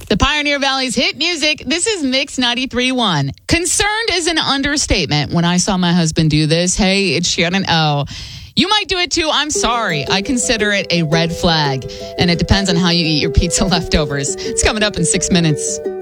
The Pioneer Valley's hit music. This is Mix 93.1. Concerned is an understatement. When I saw my husband do this, hey, it's Shannon O. You might do it too. I'm sorry. I consider it a red flag. And it depends on how you eat your pizza leftovers. It's coming up in 6 minutes.